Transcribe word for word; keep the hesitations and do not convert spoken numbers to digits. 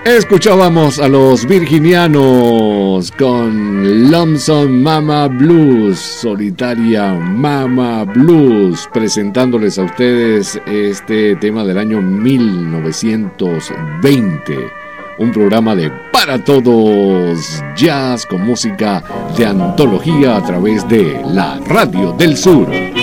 Escuchábamos a los virginianos con Lonesome Mama Blues, Solitaria Mama Blues, presentándoles a ustedes este tema del año mil novecientos veinte. Un programa de Para Todos Jazz con música de antología a través de la Radio del Sur.